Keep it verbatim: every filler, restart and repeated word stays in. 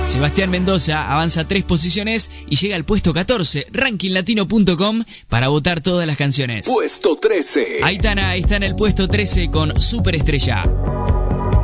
Sebastián Mendoza avanza tres posiciones y llega al puesto catorce, ranking latino punto com, para votar todas las canciones. Puesto trece. Aitana está en el puesto trece con Superestrella.